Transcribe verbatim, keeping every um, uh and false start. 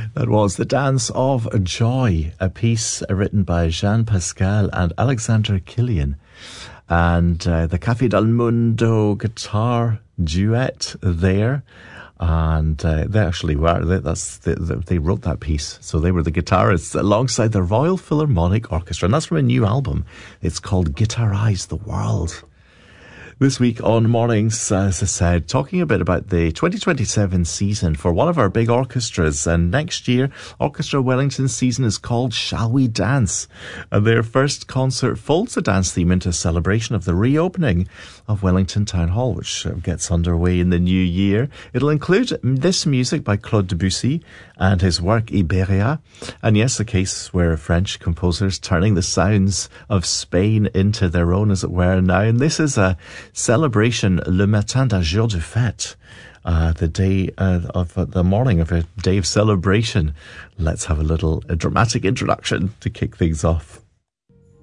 That was The Dance of Joy, a piece written by Jean Pascal and Alexander Killian. And uh, the Café del Mundo guitar duet there. And uh, they actually were, they, that's, they, they wrote that piece. So they were the guitarists alongside the Royal Philharmonic Orchestra. And that's from a new album. It's called Guitarize the World. This week on Mornings, as I said, talking a bit about the twenty twenty-seven season for one of our big orchestras. And next year, Orchestra Wellington's season is called Shall We Dance? And their first concert folds the dance theme into a celebration of the reopening of Wellington Town Hall, which gets underway in the new year. It'll include this music by Claude Debussy and his work Iberia. And yes, a case where French composers turning the sounds of Spain into their own, as it were, now. And this is a celebration, Le Matin d'un Jour de Fête, uh, the day uh, of uh, the morning of a day of celebration. Let's have a little a dramatic introduction to kick things off.